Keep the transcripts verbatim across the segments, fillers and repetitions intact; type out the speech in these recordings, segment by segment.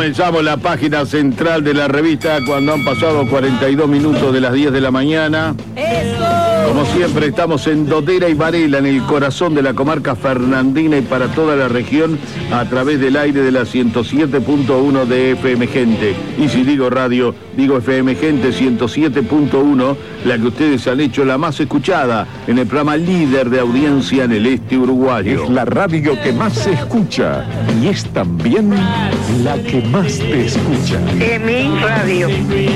Comenzamos la página central de la revista cuando han pasado cuarenta y dos minutos de las diez de la mañana. ¡Eso! Como siempre, estamos en Dodera y Varela, en el corazón de la comarca fernandina y para toda la región, a través del aire de la ciento siete punto uno de F M Gente. Y si digo radio, digo F M Gente ciento siete punto uno, la que ustedes han hecho la más escuchada en el programa líder de audiencia en el este uruguayo. Es la radio que más se escucha y es también la que más te escucha. Emin Radio.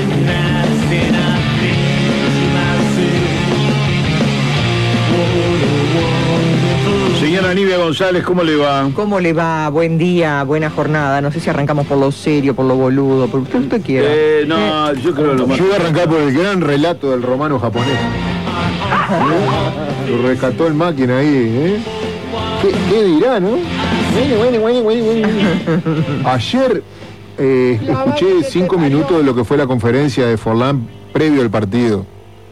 Señora Nivia González, ¿cómo le va? ¿Cómo le va? Buen día, buena jornada. No sé si arrancamos por lo serio, por lo boludo, por lo que usted quiera. Eh, no, yo creo lo más... Yo voy a arrancar por el gran relato del romano japonés. ¿Eh? Lo rescató el máquina ahí, ¿eh? ¿Qué, qué dirá, no? Bueno, bueno, bueno, bueno, bueno. Ayer eh, escuché cinco minutos de lo que fue la conferencia de Forlán previo al partido.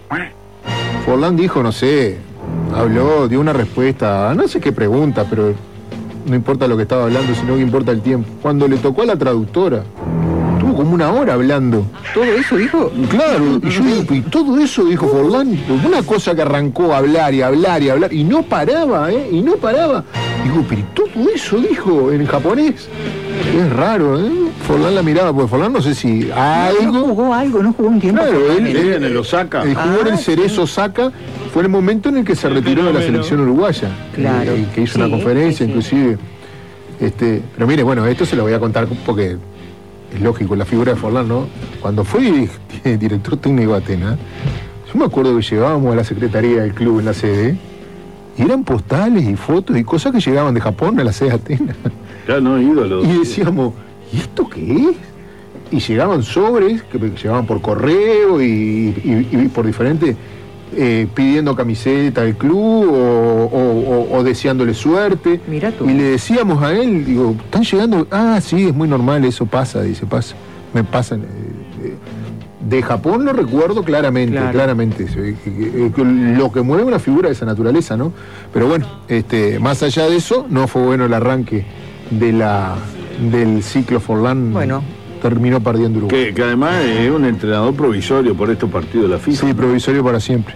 Forlán dijo, no sé, habló, dio una respuesta, no sé qué pregunta, pero no importa lo que estaba hablando, sino que importa el tiempo. Cuando le tocó a la traductora, estuvo como una hora hablando. ¿Todo eso dijo? Claro, y yo digo, y todo eso dijo Forlán, una cosa que arrancó a hablar y hablar y hablar, y no paraba, ¿eh? Y no paraba. Digo, pero todo eso dijo en japonés. Es raro, ¿eh? Forlán la miraba, porque Forlán no sé si algo... ¿No jugó algo? ¿No jugó un tiempo? Claro, él, Él en el Osaka. El jugó en el Ah, Cerezo Osaka, fue el momento en el que se retiró de la selección uruguaya. Claro. Eh, que hizo Sí, una conferencia, sí. inclusive. Este, pero mire, bueno, esto se lo voy a contar porque es lógico, la figura de Forlán, ¿no? Cuando fui director técnico de Atenas, yo me acuerdo que llegábamos a la secretaría del club en la sede, y eran postales y fotos y cosas que llegaban de Japón a la sede de Atenas. Ya no, ídolo. Y decíamos, ¿y esto qué es? Y llegaban sobres que llegaban por correo y, y, y por diferentes, eh, pidiendo camiseta del club o, o, o, o deseándole suerte. Mirá tú. Y le decíamos a él, digo, están llegando, ah, sí, es muy normal, eso pasa, dice, pasa, me pasan. Eh, de Japón lo recuerdo claramente, Claro. claramente, eh, eh, eh, lo que mueve una figura de esa naturaleza, ¿no? Pero bueno, este, más allá de eso, no fue bueno el arranque de la del ciclo Forlán. Bueno. Terminó perdiendo Uruguay. Que, que además es un entrenador provisorio por estos partidos de la FIFA. Sí, provisorio para siempre.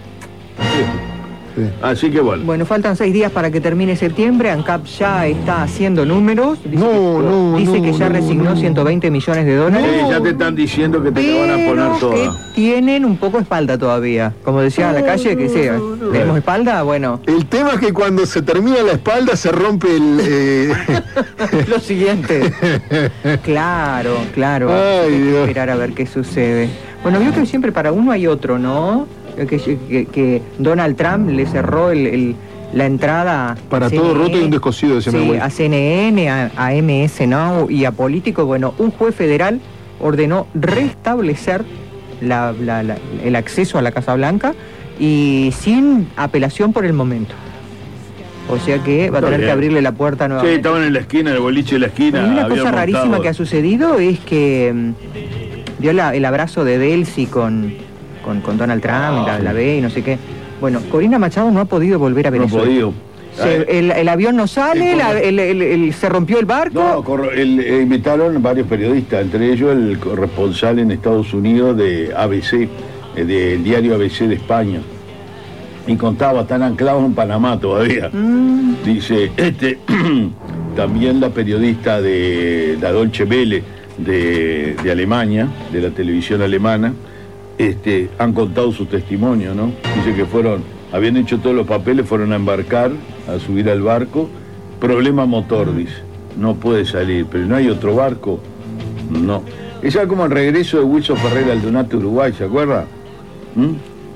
Sí. Así que bueno. Bueno, faltan seis días para que termine septiembre. ANCAP ya está haciendo números. Dice No, que, no, dice no, que ya no, resignó no. ciento veinte millones de dólares. Eh, ya te están diciendo que te la van a poner Pero que toda. tienen un poco de espalda todavía. Como decía la calle, que sea, ¿tenemos espalda? Bueno, El tema es que cuando se termina la espalda se rompe el... eh, lo siguiente. Claro, claro. Ay, Hay que Dios. esperar a ver qué sucede. Bueno, vio que siempre para uno hay otro, ¿no? Que, que, que Donald Trump le cerró el, el- la entrada Para a todo C N N, roto y un descosido, decía mi sí, abuelo. a C N N, a, a M S Now y a Político. Bueno, un juez federal ordenó restablecer la- la- la- el acceso a la Casa Blanca y sin apelación por el momento. O sea que va a Está tener bien. que abrirle la puerta Sí, nuevamente. estaban en la esquina, el boliche de la esquina. Y una habían cosa rarísima montado- que ha sucedido es que mm, vio la- el abrazo de Delcy con, con, con Donald Trump, la, la ve y no sé qué. Bueno, Corina Machado no ha podido volver a No ha Venezuela. podido. Se- el, el avión no sale, el la- corre- el- el- el- se rompió el barco. No, corro- el- eh, invitaron varios periodistas, entre ellos el corresponsal en Estados Unidos de A B C, eh, del diario A B C de España. Y contaba, están anclados en Panamá todavía. Mm, Dice, este, también la periodista de la Deutsche Welle de, de Alemania, de la televisión alemana, este, han contado su testimonio, ¿no? Dice que fueron, habían hecho todos los papeles, fueron a embarcar, a subir al barco, problema motor, dice, no puede salir, pero no hay otro barco, no. Es ya como el regreso de Wilson Ferreira al Donate Uruguay, ¿se acuerda? ¿Mm?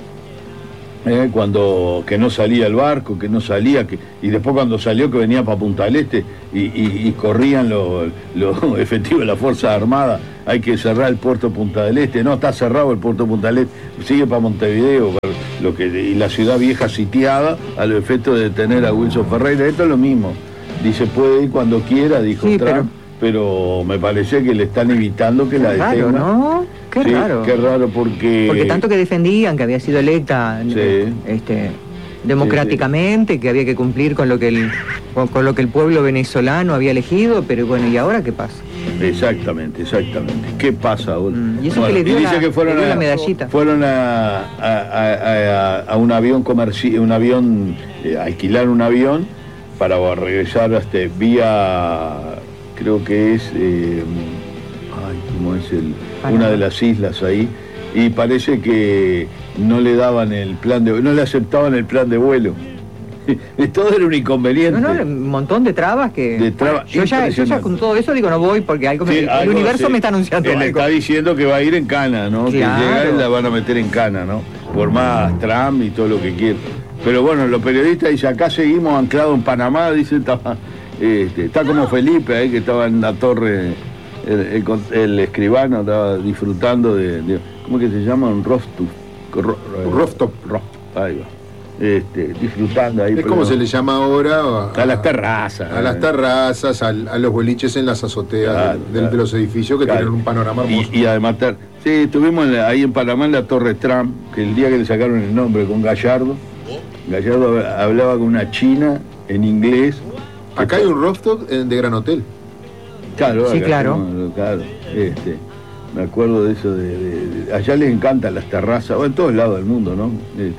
Eh, cuando que no salía el barco, que no salía, que, y después cuando salió que venía para Punta del Este y, y, y corrían los los efectivos de la Fuerza Armada, hay que cerrar el puerto de Punta del Este, no, está cerrado el puerto de Punta del Este, sigue para Montevideo, para lo que, y la ciudad vieja sitiada a los efectos de detener a Wilson Ferreira, esto es lo mismo, dice puede ir cuando quiera, dijo Sí, Trump, pero... pero me parece que le están evitando que la qué raro, detengan. ¿no? Qué Sí, raro. Qué raro porque... Porque tanto que defendían que había sido electa, Sí. este, democráticamente, sí, sí. que había que cumplir con lo que el con, con lo que el pueblo venezolano había elegido, pero bueno, ¿y ahora qué pasa? Exactamente, exactamente. ¿Qué pasa ahora? Mm, y eso bueno, que le dio, dice la, que fueron le dio a, la medallita. Fueron a, a, a, a, a un avión comercial, un avión, eh, alquilar un avión para regresar hasta vía, creo que es, eh, ay, ¿cómo es el? Una de las islas ahí, y parece que no le daban el plan de, no le aceptaban el plan de vuelo. Todo era un inconveniente. No, no, un montón de trabas que... De traba, yo, ya, yo ya con todo eso digo no voy porque algo me, sí, el algo, universo sí, me está anunciando él algo. Está diciendo que va a ir en cana, ¿no? Claro. Que llega y la van a meter en cana, ¿no? Por más Trump y todo lo que quiera. Pero bueno, los periodistas dicen, acá seguimos anclados en Panamá, dice, está, este, está como Felipe ahí que estaba en la torre, el, el, el escribano estaba disfrutando de, de ¿cómo que se llama? Un rooftop. Rooftop. Ahí va. Este, disfrutando ahí. Es como se le llama ahora a, a las terrazas. A las terrazas, a, a los boliches en las azoteas claro, de, claro. de los edificios que claro. tienen un panorama hermoso. Y, y además, sí, estuvimos en la, ahí en Panamá en la Torre Trump, que el día que le sacaron el nombre con Gallardo, Gallardo hablaba con una china en inglés. Acá hay un rooftop de Gran Hotel. Claro, sí, acá, claro. No, claro este, me acuerdo de eso. De, de, de, allá les encantan las terrazas, bueno, en todos lados del mundo, ¿no? Este,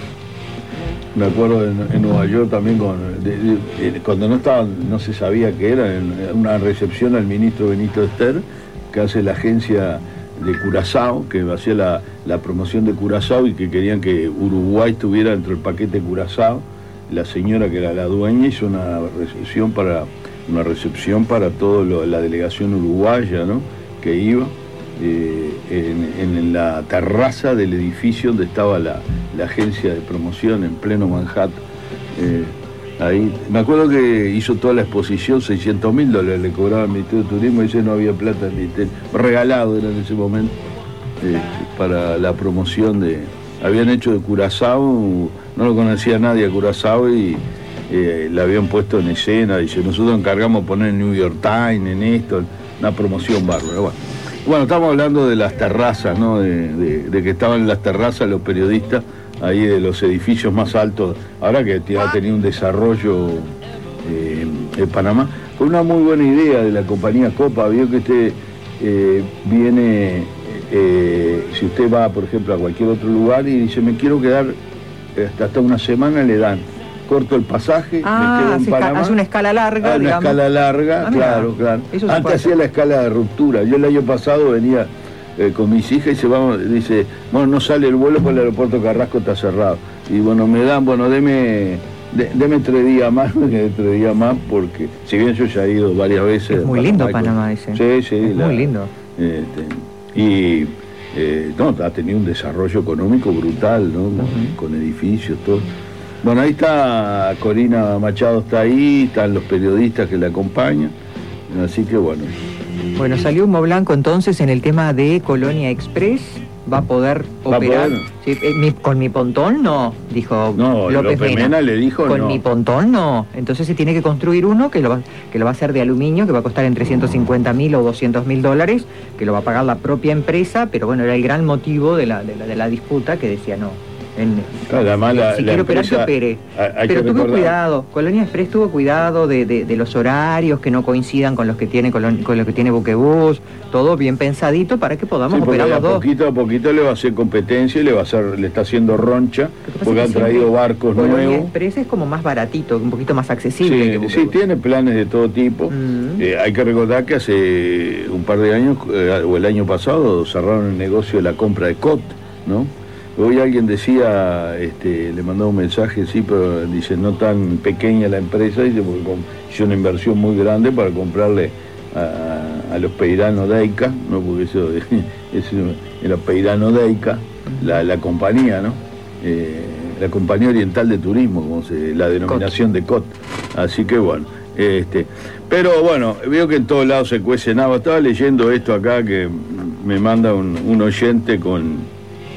me acuerdo en, en Nueva York también con, de, de, de, cuando no estaba, no se sabía qué era, en una recepción al ministro Benito Ester, que hace la agencia de Curazao, que hacía la, la promoción de Curazao y que querían que Uruguay estuviera dentro del paquete Curazao. La señora que era la dueña hizo una recepción para una recepción para toda la delegación uruguaya, ¿no? Que iba. Eh, en, en la terraza del edificio donde estaba la, la agencia de promoción en pleno Manhattan. Eh, ahí, me acuerdo que hizo toda la exposición, seiscientos mil dólares le cobraba al Ministerio de Turismo, y dice no había plata en el ministerio, regalado era en ese momento, eh, para la promoción de... Habían hecho de Curazao, no lo conocía nadie a Curazao y eh, la habían puesto en escena, dice, nosotros encargamos de poner en New York Times, en esto, una promoción bárbara. Bueno. Bueno, estamos hablando de las terrazas, ¿no? De, de, de que estaban en las terrazas los periodistas ahí de los edificios más altos. Ahora que ha tenido un desarrollo eh, en Panamá. Fue una muy buena idea de la compañía Copa. Vio que este eh, viene, eh, si usted va, por ejemplo, a cualquier otro lugar y dice, me quiero quedar hasta, hasta una semana, le dan. Corto el pasaje, ah, me quedo en Panamá. Hace una escala larga, ah, una digamos. escala larga, ah, claro, claro. Antes hacía la escala de ruptura. Yo el año pasado venía eh, con mis hijas y se vamos, dice, bueno, no sale el vuelo porque el aeropuerto Carrasco está cerrado. Y bueno, me dan, bueno, deme, de, deme tres días más, tres días más, porque si bien yo ya he ido varias veces. Es muy lindo Panamá ese. Sí, sí. Es la, muy lindo. Este, y eh, no, ha tenido un desarrollo económico brutal, ¿no? Uh-huh. Con edificios, todo. Bueno, ahí está Corina Machado, está ahí, están los periodistas que la acompañan, así que bueno. Bueno, salió humo blanco entonces en el tema de Colonia Express, va a poder ¿Va operar. A poder? Sí, eh, mi, con mi pontón no, dijo no, López, López Mena. Mena le dijo con no. mi pontón no, entonces se tiene que construir uno que lo, va, que lo va a hacer de aluminio, que va a costar entre ciento cincuenta mil o doscientos mil dólares, que lo va a pagar la propia empresa, pero bueno, era el gran motivo de la, de la, de la disputa que decía no. En, claro, además la, si la quiero operar, que opere. Pero tuvo cuidado, Colonia Express tuvo cuidado de, de, de los horarios que no coincidan con los que tiene con lo que tiene Buquebús, todo bien pensadito para que podamos sí, operar los dos. Poquito a poquito le va a hacer competencia y le va a hacer, le está haciendo roncha, porque han traído barcos Colonia nuevos. Colonia Express es como más baratito, un poquito más accesible. Sí, que sí tiene planes de todo tipo. Mm. Eh, hay que recordar que hace un par de años, eh, o el año pasado, cerraron el negocio de la compra de Cot, ¿no? Hoy alguien decía, este, le mandó un mensaje, sí, pero dice, no tan pequeña la empresa, dice, porque hizo una inversión muy grande para comprarle a, a los Peirano Deica, ¿no? Porque eso, eso era Peirano Deica, la, la compañía, ¿no? Eh, la compañía oriental de turismo, como se, la denominación de C O T. Así que bueno, este, pero bueno, veo que en todos lados se cuece nada. Estaba leyendo esto acá que me manda un, un oyente con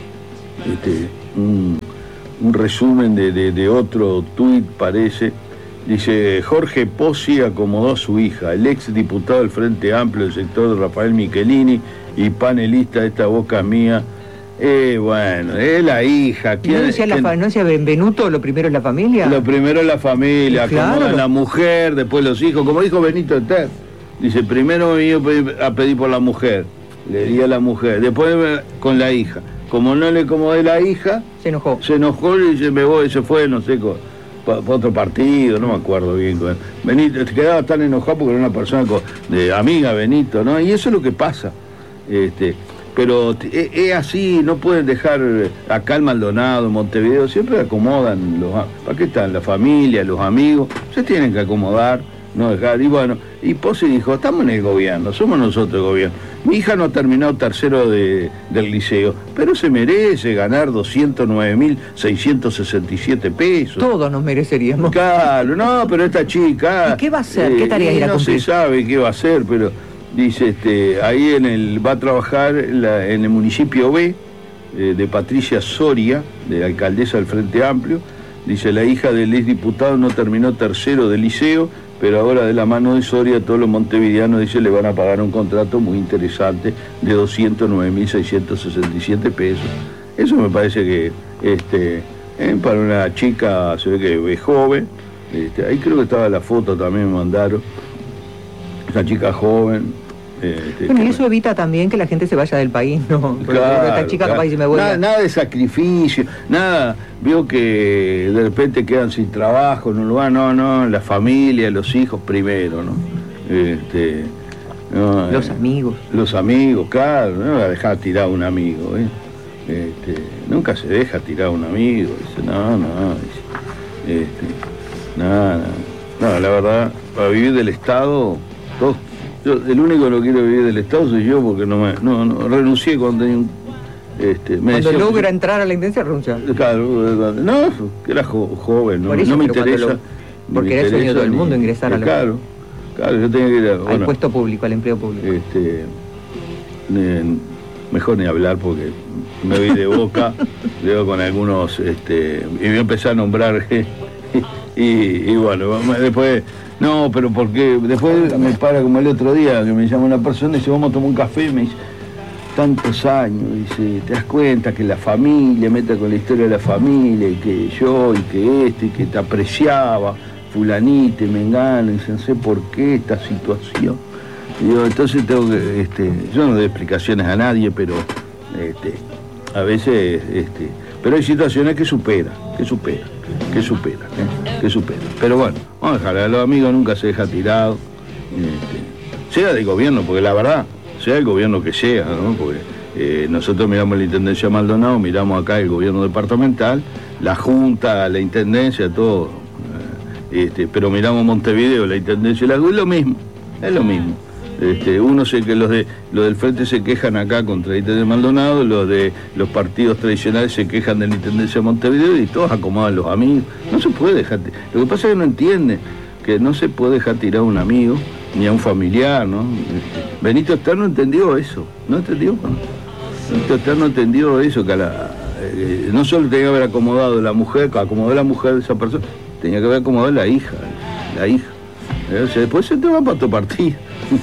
Este, un, un resumen de, de, de otro tuit, parece. Dice, Jorge Pozzi acomodó a su hija, el ex diputado del Frente Amplio del sector de Rafael Michelini y panelista de Esta Boca Mía, Eh, bueno, es la hija. ¿No decía, la fa- ¿No decía Benvenuto, lo primero es la familia? Lo primero es la familia, Claro. acomodan la mujer, después los hijos, como dijo Benito Ester. Dice, primero me iba a pedir, a pedir por la mujer, le di a la mujer, después me- con la hija. Como no le acomodé la hija, Se enojó. se enojó y se me voy, se fue, no sé, para otro partido, no me acuerdo bien. con- Benito quedaba tan enojado porque era una persona co- de amiga Benito, ¿no? Y eso es lo que pasa. Este, pero t- es, es así, no pueden dejar acá el Maldonado, Montevideo, siempre acomodan los a- ¿para qué están? La familia, los amigos, se tienen que acomodar, no dejar. Y bueno, y Pozzi dijo, estamos en el gobierno, somos nosotros el gobierno. Mi hija no ha terminado tercero de, del liceo, pero se merece ganar doscientos nueve mil seiscientos sesenta y siete pesos. Todos nos mereceríamos. Claro, no, pero esta chica... ¿Y qué va a hacer? ¿Qué tareas y irá a No cumplir? se sabe qué va a hacer, pero dice, este, ahí en el va a trabajar en, la- en el municipio B, eh, de Patricia Soria, de alcaldesa del Frente Amplio. Dice, la hija del exdiputado no terminó tercero del liceo, pero ahora de la mano de Soria todos los montevideanos, dice, le van a pagar un contrato muy interesante de doscientos nueve mil seiscientos sesenta y siete pesos. Eso me parece que este, eh, para una chica, se ve que es joven, este, ahí creo que estaba la foto también, me mandaron, esa chica joven. Este, Bueno, y que- eso evita también que la gente se vaya del país, ¿no? Porque Claro, esta chica claro. capaz dice, me voy nada, a... nada de sacrificio, nada, veo que de repente quedan sin trabajo en un lugar, no, no, la familia, los hijos primero, ¿no? Este, no, Los eh, amigos. Los amigos, claro, no va a dejar tirar a un amigo, ¿eh? Este, nunca se deja tirar a un amigo, dice, no, no, dice, este, nada, no, la verdad, para vivir del Estado, todos. Yo, el único que no quiero vivir del Estado soy yo porque no me no, no, renuncié cuando tenía un... Este, me Cuando decía- logra entrar a la intendencia, renuncia. Claro, no, que era jo- joven, no, Por eso, no me pero cuando interesa. lo- ni porque me era el sueño de todo el interesa mundo ni- ingresar a la- Claro, claro, yo tenía que ir a... Al bueno, puesto público, al empleo público. este, ne- mejor ni hablar porque me voy de boca, veo con algunos, este, y voy a empezar a nombrar, y, y bueno, después, no, pero porque después me para como el otro día, que me llama una persona y dice, vamos a tomar un café, y me dice, tantos años, dice, te das cuenta que la familia, meta con la historia de la familia, y que yo, y que este, y que te apreciaba, fulanito, y mengano, y no sé por qué esta situación. Y yo, entonces tengo que, este, yo no doy explicaciones a nadie, pero este, a veces, este, pero hay situaciones que superan, que superan, que superan, ¿eh? que superan. Pero bueno, vamos a dejar, a los amigos nunca se deja tirado, este, sea del gobierno, porque la verdad, sea el gobierno que sea, ¿no? Porque eh, nosotros miramos la Intendencia Maldonado, miramos acá el gobierno departamental, la Junta, la Intendencia, todo, eh, este, pero miramos Montevideo, la Intendencia y la es lo mismo, es lo mismo. Este, uno sé que los de los del frente se quejan acá contra la Intendencia de Maldonado, los de los partidos tradicionales se quejan de la Intendencia de Montevideo y todos acomodan los amigos. No se puede dejar, lo que pasa es que no entienden que no se puede dejar tirar a un amigo ni a un familiar, ¿no? Este, Benito Ester no entendió eso, no entendió. ¿no? Benito Ester no entendió eso, que a la, eh, no solo tenía que haber acomodado la mujer, acomodó la mujer de esa persona, tenía que haber acomodado la hija, la hija. Eh, o sea, después se te va para tu partido.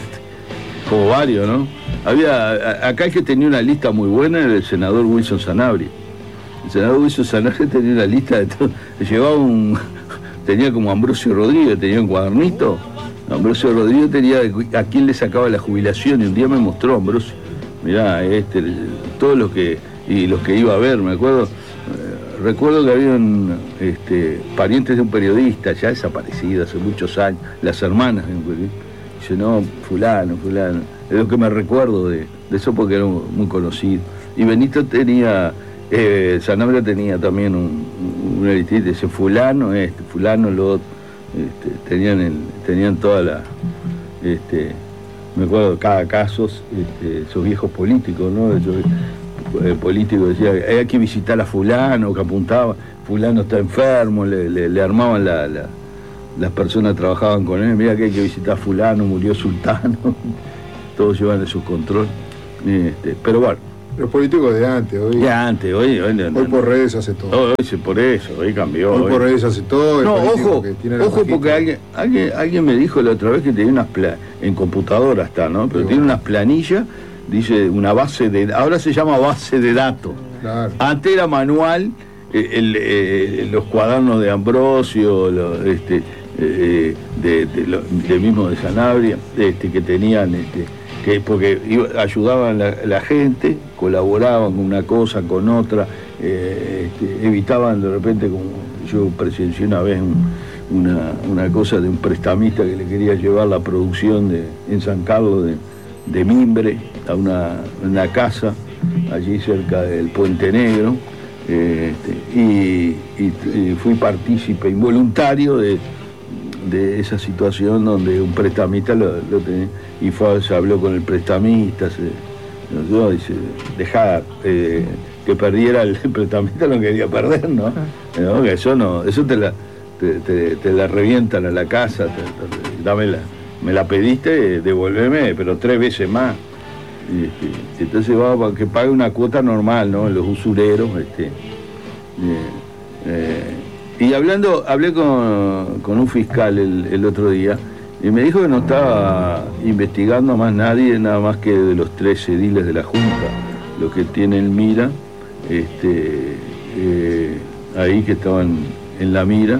Como varios, ¿no? Había, a- acá el que tenía una lista muy buena era el senador Wilson Sanabria. El senador Wilson Sanabria tenía una lista de todo. Llevaba un. Tenía como Ambrosio Rodríguez, tenía un cuadernito. Ambrosio Rodríguez tenía a quién le sacaba la jubilación y un día me mostró Ambrosio. Mirá, este, todos los que. Y los que iba a ver, me acuerdo. eh, recuerdo que habían este, parientes de un periodista, ya desaparecido hace muchos años, las hermanas de un periodista. Dice, no, fulano, fulano. Es lo que me recuerdo de, de eso porque era muy conocido. Y Benito tenía, eh, Sanabria tenía también un, un listita, dice, fulano, este, fulano, lo otro. Este, tenían, el, tenían toda la, este, me acuerdo, cada caso, este, esos viejos políticos, ¿no? Esos, eh, políticos decían, hay que visitar a fulano, que apuntaba, fulano está enfermo, le, le, le armaban la... la las personas trabajaban con él, mira que hay que visitar a fulano, murió sultano, todos llevan de su control. Este, pero bueno. Los políticos de antes, hoy. Ya antes, hoy, hoy, no, Hoy por redes hace todo. hoy, hoy por eso, hoy cambió. Hoy hoy. por redes hace todo. el No, político ojo, que tiene la ojo hojita. porque alguien, alguien, alguien me dijo la otra vez que tenía unas planillas, en computadora está, ¿no? Pero Sí, tiene bueno. unas planillas dice una base de, ahora se llama base de datos. Claro. Antes era manual, eh, el, eh, los cuadernos de Ambrosio, lo, este, eh, de, de, lo, de mismo de Sanabria, este, que tenían, este, que porque iba, ayudaban la, la gente, colaboraban con una cosa, con otra, eh, este, evitaban de repente, como yo presencié una vez un, una, una cosa de un prestamista que le quería llevar la producción de, en San Carlos de, de mimbre a una, una casa allí cerca del Puente Negro, eh, este, y, y, y fui partícipe involuntario de, de esa situación donde un prestamista lo, lo tenía, y fue, se habló con el prestamista, se, yo, dice, dejar eh, que perdiera el prestamista, no quería perder, ¿no? ¿No? Que eso no, eso te la, te, te, te la revientan a la casa, te, te, dame la, me la pediste, devolveme, pero tres veces más. Y, este, entonces va para que pague una cuota normal, ¿no? Los usureros, este, eh, eh, y hablando, hablé con, con un fiscal el, el otro día, y me dijo que no estaba investigando más nadie, nada más que de los tres ediles de la Junta, lo que tiene el Mira, este, eh, ahí que estaban en la mira,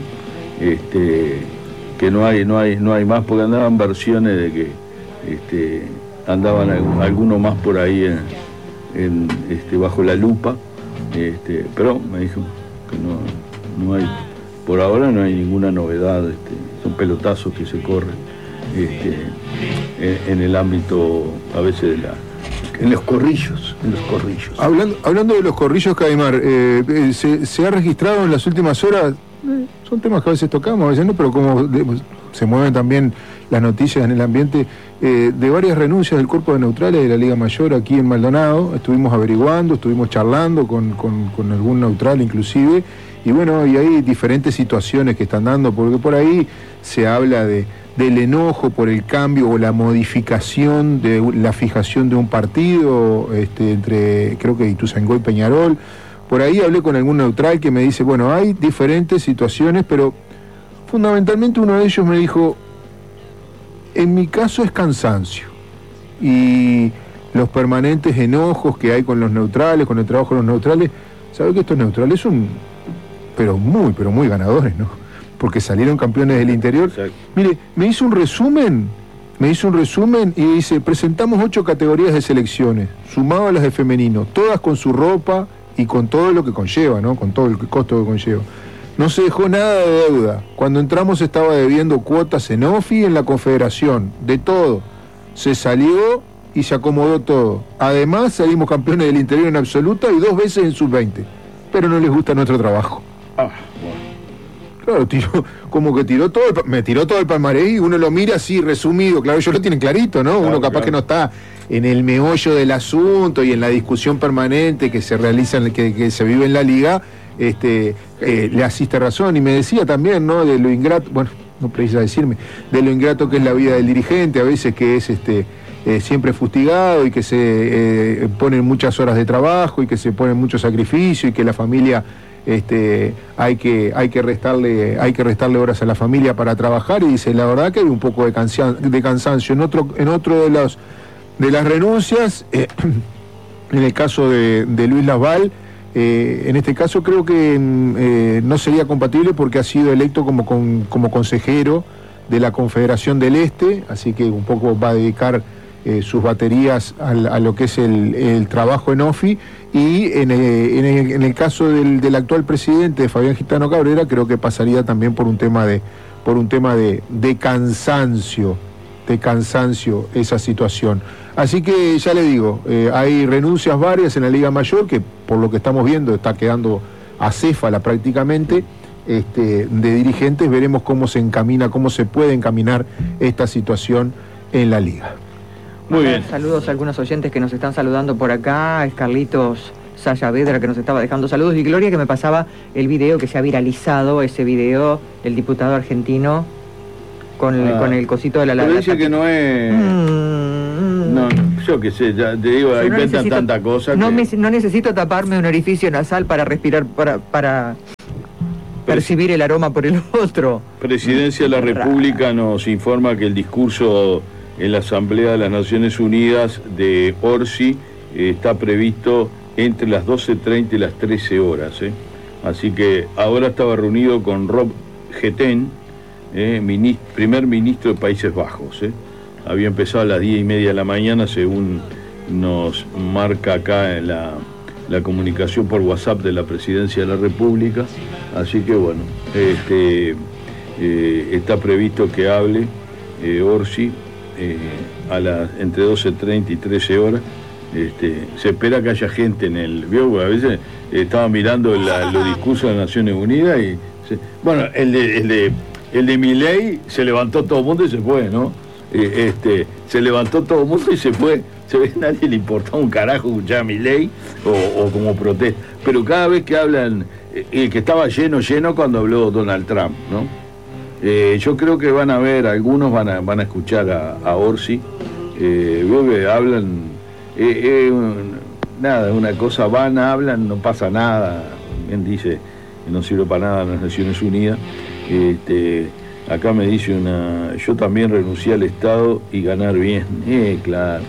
este, que no hay, no hay, no hay más, porque andaban versiones de que este, andaban algunos más por ahí en, en, este, bajo la lupa, este, pero me dijo que no, no hay, por ahora no hay ninguna novedad, este, son pelotazos que se corren este, en, en el ámbito a veces de la, en los corrillos, en los corrillos. Hablando, hablando de los corrillos, Caimar, eh, eh, se, se ha registrado en las últimas horas, eh, son temas que a veces tocamos, a veces no, pero como de, se mueven también las noticias en el ambiente, eh, de varias renuncias del cuerpo de neutrales de la Liga Mayor aquí en Maldonado. Estuvimos averiguando, estuvimos charlando con, con, con algún neutral inclusive, y bueno, y hay diferentes situaciones que están dando, porque por ahí se habla de del enojo por el cambio o la modificación de la fijación de un partido este, entre, creo que Ituzaingó y Peñarol. Por ahí hablé con algún neutral que me dice, bueno, hay diferentes situaciones, pero fundamentalmente uno de ellos me dijo, en mi caso es cansancio, y los permanentes enojos que hay con los neutrales, con el trabajo de los neutrales, ¿sabe que estos neutrales son, pero muy, pero muy ganadores, ¿no? Porque salieron campeones del interior. Exacto. Mire, me hizo un resumen, me hizo un resumen y dice, presentamos ocho categorías de selecciones, sumado a las de femenino, todas con su ropa y con todo lo que conlleva, ¿no? Con todo el costo que conlleva. No se dejó nada de deuda. Cuando entramos estaba debiendo cuotas en OFI y en la Confederación, de todo. Se salió y se acomodó todo. Además, salimos campeones del interior en absoluta y dos veces en sub veinte. Pero no les gusta nuestro trabajo. Ah, bueno. Claro, tiró, como que tiró todo, el, me tiró todo el palmarés y uno lo mira así resumido, claro, ellos lo tienen clarito, ¿no? Claro, uno capaz claro. que no está en el meollo del asunto y en la discusión permanente que se realiza, en el que, que se vive en la liga, este, eh, le asiste razón. Y me decía también, ¿no? De lo ingrato, bueno, no precisa decirme, de lo ingrato que es la vida del dirigente, a veces que es este eh, siempre fustigado y que se eh, ponen muchas horas de trabajo y que se ponen mucho sacrificio y que la familia... Este, hay que hay que restarle hay que restarle horas a la familia para trabajar, y dice la verdad que hay un poco de, cansa, de cansancio en otro en otro de los de las renuncias, eh, en el caso de, de Luis Lasval, eh, en este caso creo que eh, no sería compatible porque ha sido electo como con, como consejero de la Confederación del Este, así que un poco va a dedicar Eh, sus baterías al, a lo que es el, el trabajo en OFI, y en, eh, en, el, en el caso del, del actual presidente, Fabián Gitano Cabrera, creo que pasaría también por un tema de por un tema de, de cansancio, de cansancio esa situación. Así que ya le digo, eh, hay renuncias varias en la Liga Mayor, que por lo que estamos viendo está quedando acéfala prácticamente, este, de dirigentes. Veremos cómo se encamina, cómo se puede encaminar esta situación en la Liga. Muy bien. Saludos a algunos oyentes que nos están saludando por acá. Es Carlitos Sayavedra que nos estaba dejando saludos, y Gloria que me pasaba el video que se ha viralizado, ese video del diputado argentino con, ah, el, con el cosito de la Pero la, dice la que no es... Mm, no, yo qué sé, ya te digo, no inventan tanta cosa. No, que... me, no necesito taparme un orificio nasal para respirar, para... para... percibir el aroma por el otro. Presidencia de la República nos informa que el discurso en la Asamblea de las Naciones Unidas de Orsi eh, está previsto entre las doce treinta y las trece horas. ¿eh? Así que ahora estaba reunido con Rob Jetten, eh, minist- primer ministro de Países Bajos. ¿eh? Había empezado a las diez y media de la mañana, según nos marca acá en la, la comunicación por WhatsApp de la Presidencia de la República. Así que bueno, este, eh, está previsto que hable eh, Orsi eh, a las, entre doce treinta y trece horas. Este, se espera que haya gente en el... ¿vio? A veces eh, estaba mirando la, los discursos de las Naciones Unidas y... Se, bueno, el de, el de, el de Milei se levantó todo el mundo y se fue, ¿no? Eh, este, se levantó todo el mundo y se fue. Se ve, nadie le importaba un carajo escuchar a Milei o, o como protesta. Pero cada vez que hablan, eh, que estaba lleno, lleno cuando habló Donald Trump, ¿no? Eh, yo creo que van a ver, algunos van a, van a escuchar a, a Orsi. Eh, veo que hablan... Eh, eh, un, nada, una cosa van, hablan, no pasa nada. Bien dice, no sirve para nada las Naciones Unidas. Este, acá me dice una, yo también renuncié al Estado y ganar bien. Eh, claro.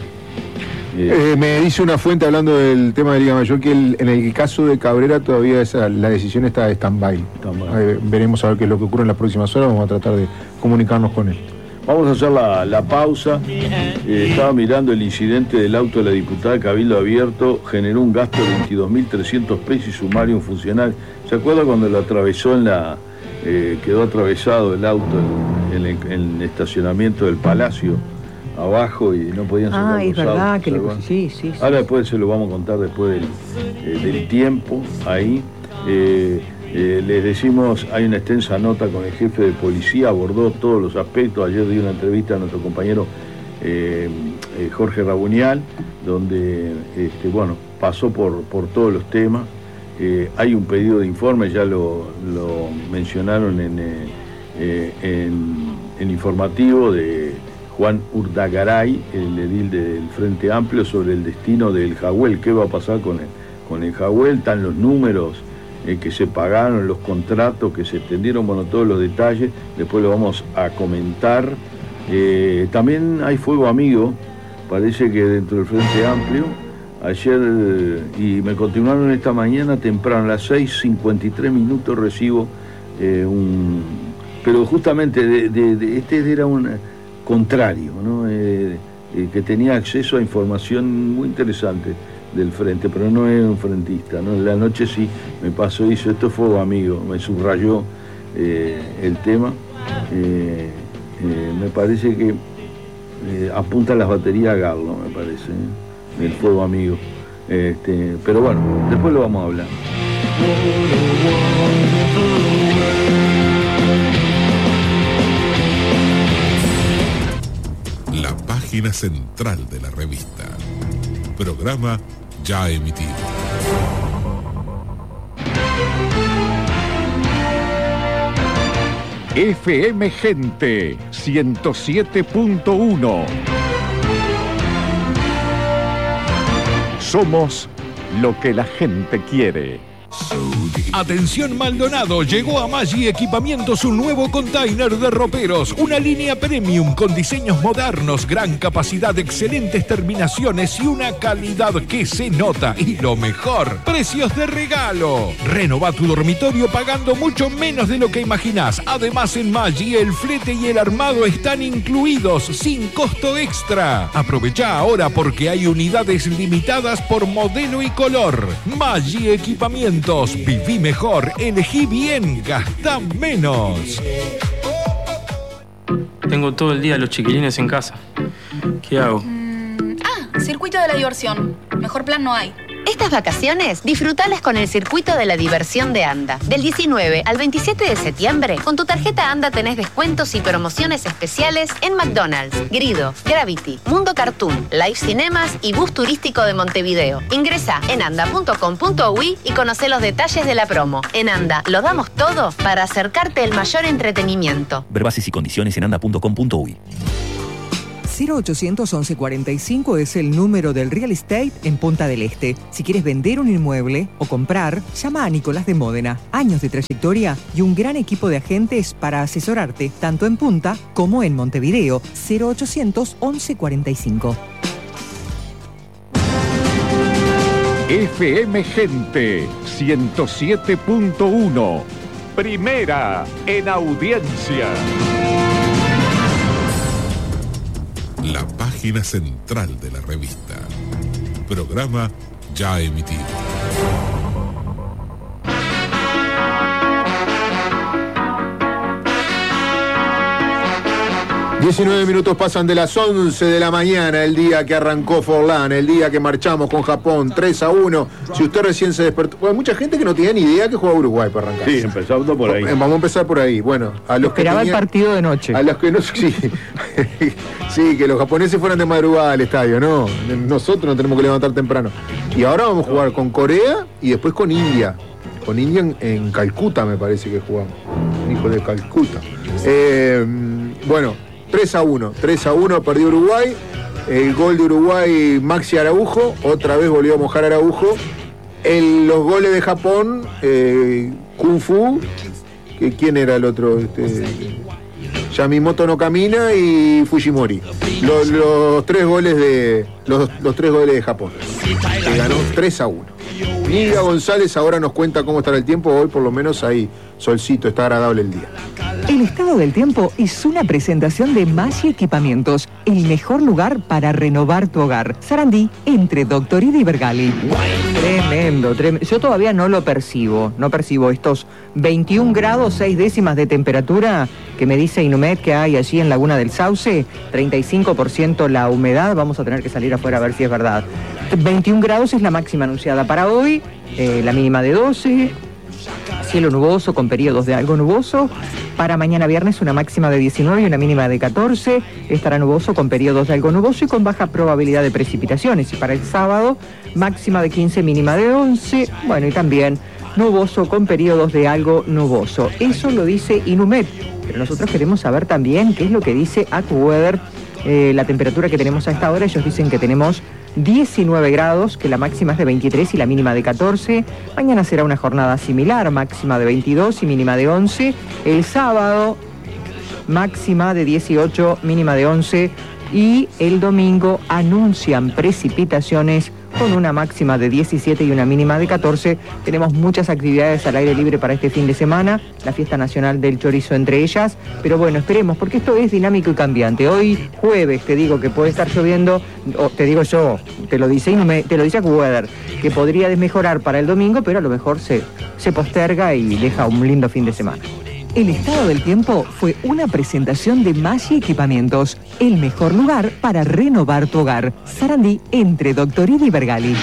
Eh, eh, me dice una fuente hablando del tema de Liga Mayor que el, en el caso de Cabrera todavía esa, la decisión está de stand-by. Eh, veremos a ver qué es lo que ocurre en las próximas horas, vamos a tratar de comunicarnos con él. Vamos a hacer la, la pausa. Eh, estaba mirando el incidente del auto de la diputada Cabildo Abierto, generó un gasto de veintidós mil trescientos pesos y sumario un funcionario. ¿Se acuerda cuando lo atravesó en la... Eh, quedó atravesado el auto en, en, el, en el estacionamiento del Palacio, abajo, y no podían sacar Ah, es los verdad autos, que le... bueno. sí, sí, sí. Ahora después se lo vamos a contar después del, eh, del tiempo, ahí. Eh, Eh, les decimos, hay una extensa nota con el jefe de policía, abordó todos los aspectos. Ayer di una entrevista a nuestro compañero eh, eh, Jorge Rabunial, donde este, bueno, pasó por, por todos los temas. Eh, hay un pedido de informe, ya lo, lo mencionaron en, eh, en, en informativo, de Juan Urdagaray, el edil del Frente Amplio, sobre el destino del Jagüel. ¿Qué va a pasar con el, con el Jagüel? Están los números Eh, que se pagaron, los contratos que se extendieron, bueno, todos los detalles, después lo vamos a comentar. Eh, también hay fuego amigo, parece que dentro del Frente Amplio, ayer, eh, y me continuaron esta mañana temprano, a las seis cincuenta y tres minutos recibo eh, un... Pero justamente de, de, de, este era un contrario, ¿no? Eh, eh, que tenía acceso a información muy interesante del frente, pero no era un frentista, ¿no? La noche sí me pasó, hizo esto fuego amigo, me subrayó eh, el tema. Eh, eh, me parece que eh, apunta las baterías a Garlo, me parece, ¿eh? El fuego amigo. Este, pero bueno, después lo vamos a hablar. La página central de la revista. Programa ya emitido. F M Gente ciento siete punto uno. Somos lo que la gente quiere. Atención Maldonado, llegó a Maggi Equipamientos un nuevo container de roperos, una línea premium con diseños modernos, gran capacidad, excelentes terminaciones y una calidad que se nota. Y lo mejor, precios de regalo. Renova tu dormitorio pagando mucho menos de lo que imaginás. Además, en Maggi el flete y el armado están incluidos sin costo extra. Aprovecha ahora porque hay unidades limitadas por modelo y color. Maggi Equipamientos. Viví mejor, elegí bien, gastá menos. Tengo todo el día los chiquilines en casa. ¿Qué hago? Mm, ah, circuito de la diversión. Mejor plan no hay. Estas vacaciones, disfrutalas con el Circuito de la Diversión de ANDA. Del diecinueve al veintisiete de septiembre, con tu tarjeta ANDA tenés descuentos y promociones especiales en McDonald's, Grido, Gravity, Mundo Cartoon, Live Cinemas y Bus Turístico de Montevideo. Ingresá en anda punto com punto uy y conocé los detalles de la promo. En ANDA lo damos todo para acercarte el mayor entretenimiento. Ver bases y condiciones en anda punto com punto uy. cero ochocientos once cuarenta y cinco es el número del real estate en Punta del Este. Si quieres vender un inmueble o comprar, llama a Nicolás de Módena. Años de trayectoria y un gran equipo de agentes para asesorarte, tanto en Punta como en Montevideo. cero ochocientos once cuarenta y cinco. F M Gente ciento siete punto uno. Primera en audiencia. La página central de la revista. Programa ya emitido. diecinueve minutos pasan de las once de la mañana, el día que arrancó Forlán, el día que marchamos con Japón, tres a uno. Si usted recién se despertó, bueno, hay mucha gente que no tiene ni idea que juega Uruguay para arrancar. Sí, empezando por ahí. Vamos a empezar por ahí. Bueno, a los Esperaba que tenían, el partido de noche. a los que no, sí, sí, que los japoneses fueran de madrugada al estadio, no. Nosotros nos tenemos que levantar temprano. Y ahora vamos a jugar con Corea y después con India. Con India en, en Calcuta, me parece que jugamos. Hijo de Calcuta. Eh, bueno. tres a uno, tres a uno perdió Uruguay, el gol de Uruguay Maxi Araujo, otra vez volvió a mojar Araujo, el, los goles de Japón, eh, Kung Fu, que, ¿quién era el otro? Este, Yamimoto no camina y Fujimori, los, los tres goles de los, los tres goles de Japón, que ganó tres a uno. Nidia González ahora nos cuenta cómo estará el tiempo, hoy por lo menos ahí, solcito, está agradable el día. El estado del tiempo es una presentación de Maggi Equipamientos, el mejor lugar para renovar tu hogar. Sarandí, entre Doctorida y Bergali. Tremendo, tremendo. Yo todavía no lo percibo, no percibo estos veintiún grados, seis décimas de temperatura que me dice Inumet que hay allí en Laguna del Sauce, treinta y cinco por ciento la humedad, vamos a tener que salir afuera a ver si es verdad. veintiún grados es la máxima anunciada para hoy, eh, la mínima de doce, cielo nuboso con periodos de algo nuboso. Para mañana viernes una máxima de diecinueve y una mínima de catorce, estará nuboso con periodos de algo nuboso y con baja probabilidad de precipitaciones. Y para el sábado, máxima de quince, mínima de once, bueno, y también nuboso con periodos de algo nuboso. Eso lo dice Inumet, pero nosotros queremos saber también qué es lo que dice AccuWeather, eh, la temperatura que tenemos a esta hora. Ellos dicen que tenemos diecinueve grados, que la máxima es de veintitrés y la mínima de catorce. Mañana será una jornada similar, máxima de veintidós y mínima de once. El sábado, máxima de dieciocho, mínima de once. Y el domingo anuncian precipitaciones con una máxima de diecisiete y una mínima de catorce. Tenemos muchas actividades al aire libre para este fin de semana, la fiesta nacional del chorizo entre ellas, pero bueno, esperemos, porque esto es dinámico y cambiante. Hoy jueves te digo que puede estar lloviendo, o te digo yo, te lo dice y no me, te lo dice AccuWeather, que podría desmejorar para el domingo, pero a lo mejor se, se posterga y deja un lindo fin de semana. El estado del tiempo fue una presentación de Maggi Equipamientos, el mejor lugar para renovar tu hogar. Sarandí, entre Doctorida y Bergali.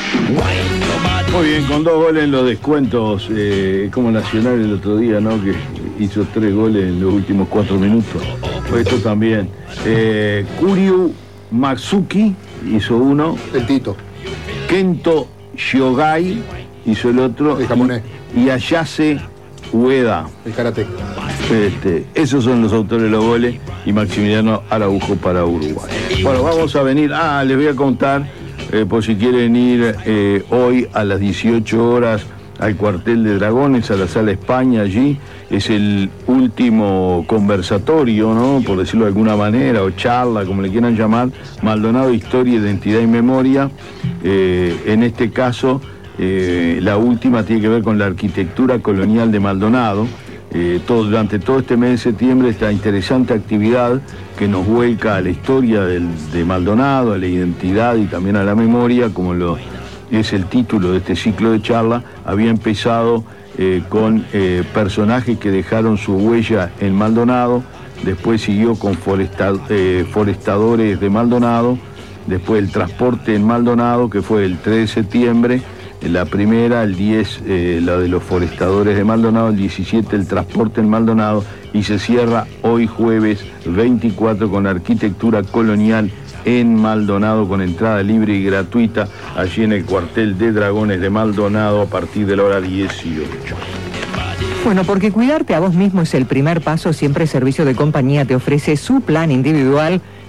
Muy bien, con dos goles en los descuentos, eh, como Nacional el otro día, ¿no? Que hizo tres goles en los últimos cuatro minutos. Pues esto también. Eh, Kuryu Matsuki hizo uno. El Tito. Kento Shogai hizo el otro. El japonés. Y, y Ayase Ueda. El karate. Este, esos son los autores de los goles y Maximiliano Araujo para Uruguay. Bueno, vamos a venir. Ah, les voy a contar, eh, por si quieren ir eh, hoy a las dieciocho horas al cuartel de Dragones, a la Sala España allí. Es el último conversatorio, ¿no? Por decirlo de alguna manera, o charla, como le quieran llamar, Maldonado, Historia, Identidad y Memoria. Eh, en este caso, eh, la última tiene que ver con la arquitectura colonial de Maldonado. Eh, todo, durante todo este mes de septiembre, esta interesante actividad que nos vuelca a la historia del, de Maldonado, a la identidad y también a la memoria, como lo es el título de este ciclo de charla, había empezado eh, con eh, personajes que dejaron su huella en Maldonado, después siguió con foresta, eh, forestadores de Maldonado, después el transporte en Maldonado, que fue el tres de septiembre, la primera, el diez, eh, la de los forestadores de Maldonado, el diecisiete, el transporte en Maldonado, y se cierra hoy jueves veinticuatro con arquitectura colonial en Maldonado, con entrada libre y gratuita, allí en el cuartel de Dragones de Maldonado a partir de la hora dieciocho. Bueno, porque cuidarte a vos mismo es el primer paso. Siempre Servicio de Compañía te ofrece su plan individual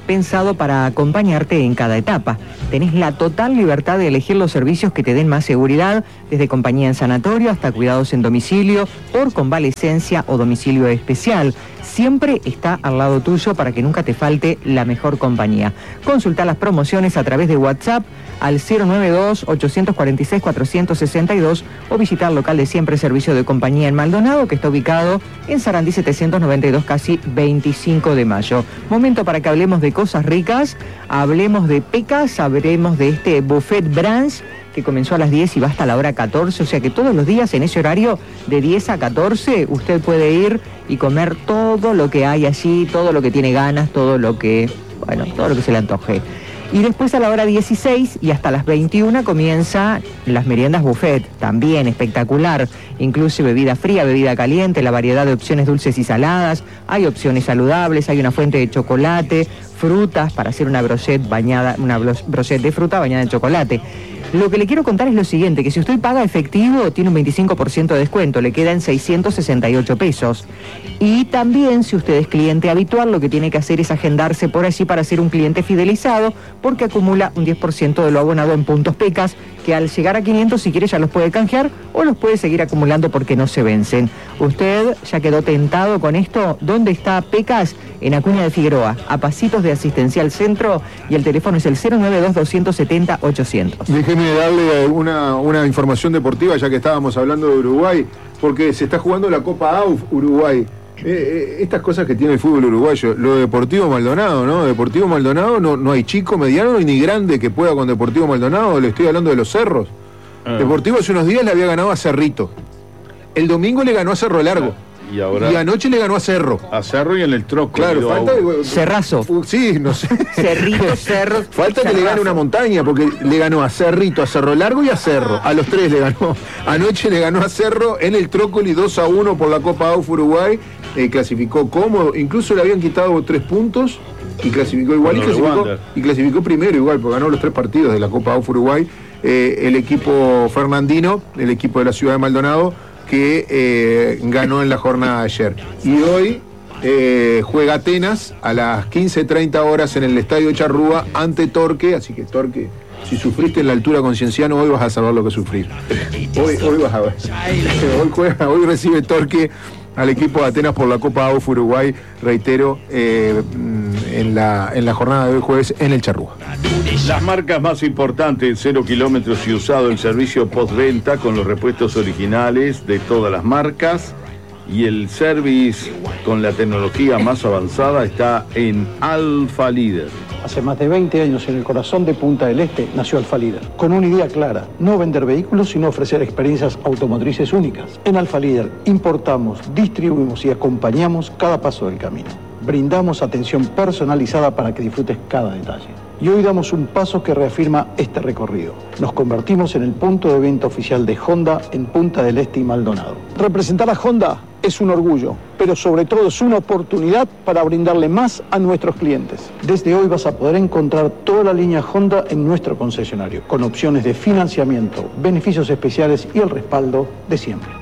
pensado para acompañarte en cada etapa. Tenés la total libertad de elegir los servicios que te den más seguridad, desde compañía en sanatorio hasta cuidados en domicilio, por convalecencia o domicilio especial. Siempre está al lado tuyo para que nunca te falte la mejor compañía. Consulta las promociones a través de WhatsApp al cero nueve dos, ocho cuatro seis, cuatro seis dos o visitar el local de Siempre Servicio de Compañía en Maldonado, que está ubicado en Sarandí setecientos noventa y dos, casi veinticinco de mayo. Momento para que hablemos de cosas ricas, hablemos de pecas, hablemos de este buffet brunch que comenzó a las diez y va hasta la hora catorce, o sea que todos los días en ese horario de diez a catorce usted puede ir y comer todo lo que hay allí, todo lo que tiene ganas, todo lo que, bueno, todo lo que se le antoje. Y después a la hora dieciséis y hasta las veintiuna comienza las meriendas buffet, también espectacular. Incluye bebida fría, bebida caliente, la variedad de opciones dulces y saladas, hay opciones saludables, hay una fuente de chocolate, frutas para hacer una brochette bañada, una brochette de fruta bañada en chocolate. Lo que le quiero contar es lo siguiente, que si usted paga efectivo tiene un veinticinco por ciento de descuento, le quedan seiscientos sesenta y ocho pesos. Y también si usted es cliente habitual, lo que tiene que hacer es agendarse por allí para ser un cliente fidelizado, porque acumula un diez por ciento de lo abonado en puntos Pecas, que al llegar a quinientos, si quiere, ya los puede canjear o los puede seguir acumulando porque no se vencen. ¿Usted ya quedó tentado con esto? ¿Dónde está Pecas? En Acuña de Figueroa, a pasitos de Asistencial Centro, y el teléfono es el cero nueve dos, dos siete cero, ochocientos. Déjeme darle una, una información deportiva, ya que estábamos hablando de Uruguay, porque se está jugando la Copa A U F Uruguay. Eh, eh, estas cosas que tiene el fútbol uruguayo, lo de Deportivo Maldonado, ¿no? Deportivo Maldonado, no, no hay chico, mediano ni grande que pueda con Deportivo Maldonado, le estoy hablando de los Cerros. Ah. Deportivo hace unos días le había ganado a Cerrito. El domingo le ganó a Cerro Largo. Y, ahora, y anoche le ganó a Cerro. A Cerro y en el troco. Claro, falta de, Cerrazo. Sí, no sé. Cerrito, Cerro. Falta Cerrazo. Que le gane una montaña, porque le ganó a Cerrito, a Cerro Largo y a Cerro. A los tres le ganó. Anoche le ganó a Cerro en el Trócoli dos a uno por la Copa A U F Uruguay. Eh, clasificó cómodo. Incluso le habían quitado tres puntos y clasificó igual. Y clasificó, y clasificó primero igual, porque ganó los tres partidos de la Copa A U F Uruguay. Eh, el equipo fernandino, el equipo de la ciudad de Maldonado, que eh, ganó en la jornada de ayer. Y hoy eh, juega Atenas a las quince treinta horas en el Estadio Charrúa ante Torque, así que Torque, si sufriste en la altura con Cienciano, hoy vas a saber lo que sufrir. Hoy, hoy vas a ver. Hoy juega, hoy recibe Torque al equipo de Atenas por la Copa A U F Uruguay, reitero, eh, en, la, en la jornada de hoy jueves en el Charrúa. Las marcas más importantes, cero kilómetros y usado, el servicio postventa con los repuestos originales de todas las marcas, y el service con la tecnología más avanzada está en Alfa Líder. Hace más de veinte años, en el corazón de Punta del Este, nació Alfa Líder, con una idea clara: no vender vehículos, sino ofrecer experiencias automotrices únicas. En Alfa Líder importamos, distribuimos y acompañamos cada paso del camino. Brindamos atención personalizada para que disfrutes cada detalle. Y hoy damos un paso que reafirma este recorrido. Nos convertimos en el punto de venta oficial de Honda en Punta del Este y Maldonado. Representar a Honda es un orgullo, pero sobre todo es una oportunidad para brindarle más a nuestros clientes. Desde hoy vas a poder encontrar toda la línea Honda en nuestro concesionario, con opciones de financiamiento, beneficios especiales y el respaldo de siempre.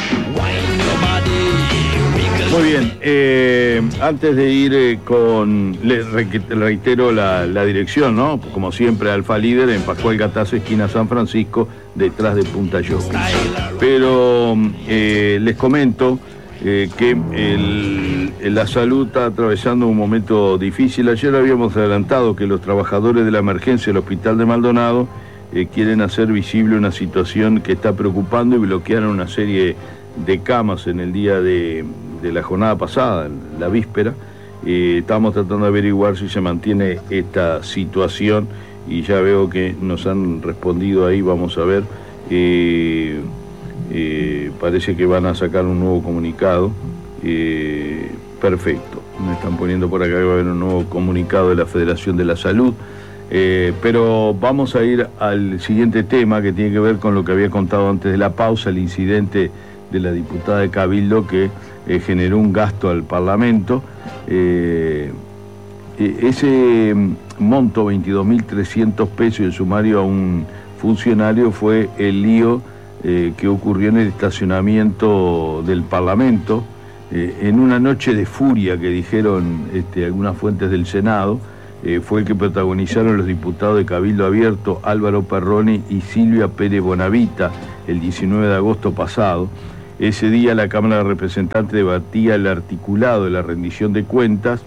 Muy bien, eh, antes de ir eh, con, le reitero la, la dirección, ¿no? Como siempre, Alfa Líder en Pascual Gatazzo, esquina San Francisco, detrás de Punta Yoki. Pero eh, les comento eh, que el, la salud está atravesando un momento difícil. Ayer habíamos adelantado que los trabajadores de la emergencia del Hospital de Maldonado eh, quieren hacer visible una situación que está preocupando y bloquearon una serie de camas en el día de... de la jornada pasada, la víspera. Eh, estamos tratando de averiguar si se mantiene esta situación y ya veo que nos han respondido ahí, vamos a ver. Eh, eh, parece que van a sacar un nuevo comunicado. Eh, perfecto, me están poniendo por acá que va a haber un nuevo comunicado de la Federación de la Salud. Eh, pero vamos a ir al siguiente tema, que tiene que ver con lo que había contado antes de la pausa, el incidente de la diputada de Cabildo que eh, generó un gasto al Parlamento. Eh, ese monto, veintidós mil trescientos pesos, y el sumario a un funcionario, fue el lío eh, que ocurrió en el estacionamiento del Parlamento, eh, en una noche de furia, que dijeron este, algunas fuentes del Senado. eh, fue el que protagonizaron los diputados de Cabildo Abierto, Álvaro Perrone y Silvia Pérez Bonavita, el diecinueve de agosto pasado. Ese día la Cámara de Representantes debatía el articulado de la rendición de cuentas.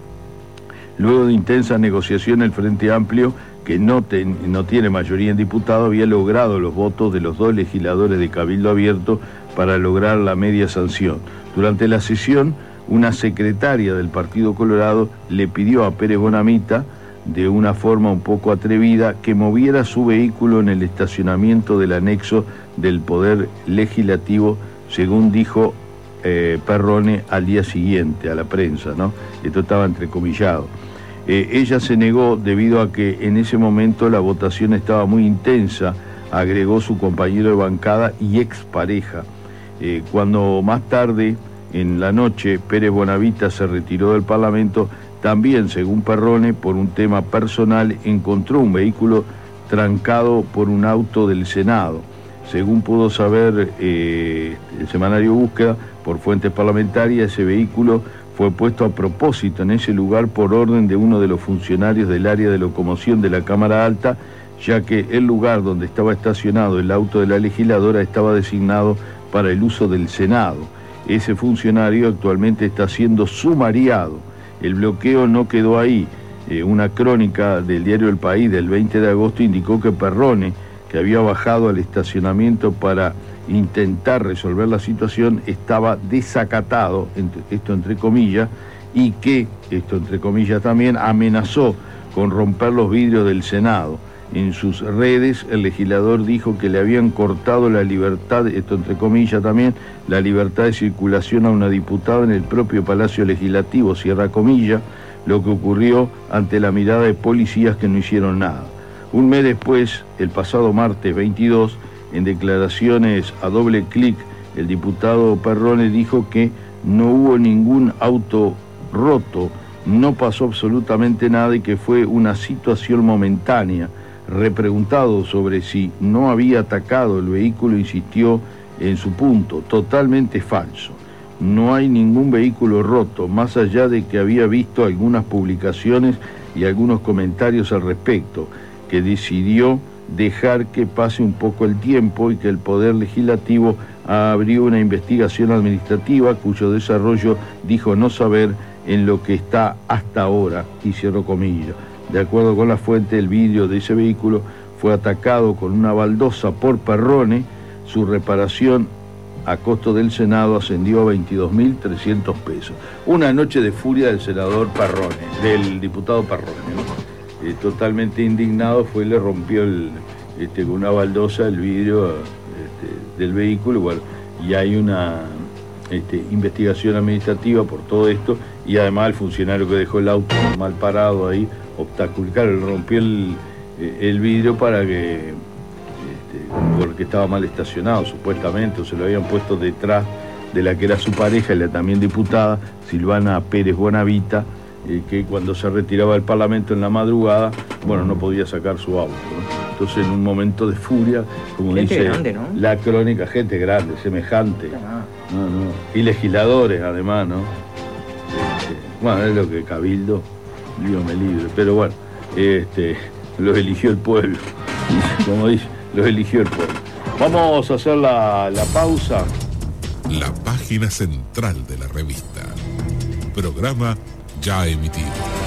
Luego de intensas negociaciones, el Frente Amplio, que no, ten, no tiene mayoría en diputados, había logrado los votos de los dos legisladores de Cabildo Abierto para lograr la media sanción. Durante la sesión, una secretaria del Partido Colorado le pidió a Pérez Bonavita, de una forma un poco atrevida, que moviera su vehículo en el estacionamiento del anexo del Poder Legislativo, según dijo eh, Perrone al día siguiente a la prensa, ¿no? Esto estaba entrecomillado. Eh, ella se negó debido a que en ese momento la votación estaba muy intensa, agregó su compañero de bancada y expareja. Eh, cuando más tarde, en la noche, Pérez Bonavita se retiró del Parlamento, también, según Perrone, por un tema personal, encontró un vehículo trancado por un auto del Senado. Según pudo saber eh, el semanario Búsqueda, por fuentes parlamentarias, ese vehículo fue puesto a propósito en ese lugar por orden de uno de los funcionarios del área de locomoción de la Cámara Alta, ya que el lugar donde estaba estacionado el auto de la legisladora estaba designado para el uso del Senado. Ese funcionario actualmente está siendo sumariado. El bloqueo no quedó ahí. Eh, una crónica del diario El País del veinte de agosto indicó que Perrone, que había bajado al estacionamiento para intentar resolver la situación, estaba desacatado, esto entre comillas, y que, esto entre comillas también, amenazó con romper los vidrios del Senado. En sus redes, el legislador dijo que le habían cortado la libertad, esto entre comillas también, la libertad de circulación a una diputada en el propio Palacio Legislativo, cierra comillas, lo que ocurrió ante la mirada de policías que no hicieron nada. Un mes después, el pasado martes veintidós, en declaraciones a doble clic, el diputado Perrone dijo que no hubo ningún auto roto, no pasó absolutamente nada y que fue una situación momentánea. Repreguntado sobre si no había atacado el vehículo, insistió en su punto: totalmente falso. No hay ningún vehículo roto, más allá de que había visto algunas publicaciones y algunos comentarios al respecto, que decidió dejar que pase un poco el tiempo y que el Poder Legislativo abrió una investigación administrativa cuyo desarrollo dijo no saber en lo que está hasta ahora, y cierro comillas. De acuerdo con la fuente, el vidrio de ese vehículo fue atacado con una baldosa por Perrone. Su reparación a costo del Senado ascendió a veintidós mil trescientos pesos. Una noche de furia del senador Perrone, del diputado Perrone, ¿no? Eh, totalmente indignado fue, le rompió el, este, con una baldosa el vidrio este, del vehículo. Bueno, y hay una este, investigación administrativa por todo esto, y además el funcionario que dejó el auto mal parado ahí, obstacular, le rompió el, el vidrio para que, este, porque estaba mal estacionado supuestamente, o se lo habían puesto detrás de la que era su pareja, y la también diputada Silvana Pérez Bonavita, eh, que cuando se retiraba del Parlamento en la madrugada, bueno, no podía sacar su auto, ¿no? Entonces, en un momento de furia, como gente dice grande, ¿no? la crónica, gente grande, semejante, no, no. Y legisladores además, ¿no? Este, bueno, es lo que Cabildo, Dios me libre, pero bueno, este, los eligió el pueblo, como dice, los eligió el pueblo. Vamos a hacer la, la pausa. La página central de la revista. Programa ya emitido.